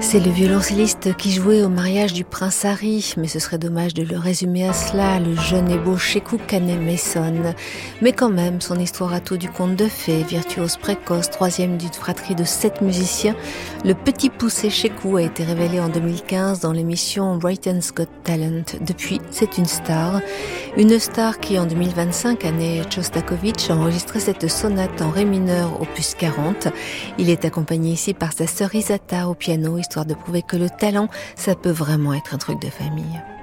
C'est le violoncelliste qui jouait au mariage du prince Harry, mais ce serait dommage de le résumer à cela, le jeune et beau Sekou Kane-Mason. Mais quand même, son histoire a tout du conte de fées, virtuose précoce, troisième d'une fratrie de 7 musiciens, le petit poussé Sekou a été révélé en 2015 dans l'émission Britain's Got Talent. Depuis, c'est une star qui en 2025, année Shostakovich, a enregistré cette sonate en ré mineur opus 40. Il est accompagné ici par sa sœur Isata au piano, histoire de prouver que le talent, ça peut vraiment être un truc de famille.